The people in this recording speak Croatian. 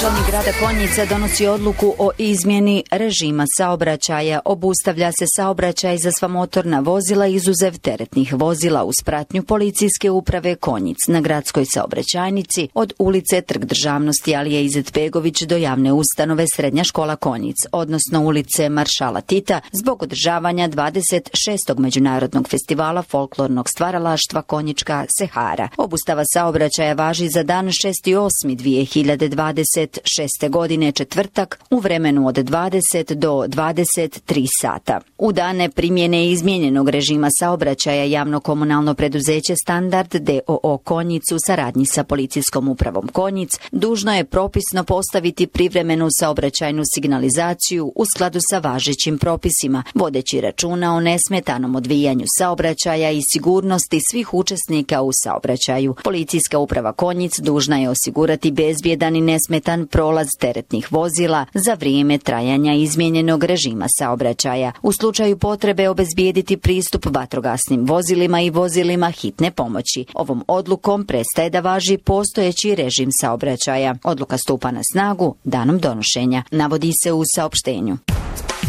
Gradonačelnik grada Konjica donosi odluku o izmjeni režima saobraćaja. Obustavlja se saobraćaj za sva motorna vozila izuzev teretnih vozila uz pratnju policijske uprave Konjic na gradskoj saobraćajnici od ulice Trg državnosti Alije Izetbegović do javne ustanove Srednja škola Konjic, odnosno ulice Maršala Tita, zbog održavanja 26. međunarodnog festivala folklornog stvaralaštva Konjička Sehara. Obustava saobraćaja važi za dan 6.8.2026. godine četvrtak u vremenu od 20 do 23 sata. U dane primjene izmijenjenog režima saobraćaja javno-komunalno preduzeće Standard d.o.o. Konjic u saradnji sa policijskom upravom Konjic dužno je propisno postaviti privremenu saobraćajnu signalizaciju u skladu sa važećim propisima, vodeći računa o nesmetanom odvijanju saobraćaja i sigurnosti svih učesnika u saobraćaju. Policijska uprava Konjic dužna je osigurati bezbjedan i nesmetan prolaz teretnih vozila za vrijeme trajanja izmijenjenog režima saobraćaja. U slučaju potrebe obezbijediti pristup vatrogasnim vozilima i vozilima hitne pomoći. Ovom odlukom prestaje da važi postojeći režim saobraćaja. Odluka stupa na snagu danom donošenja, navodi se u saopštenju.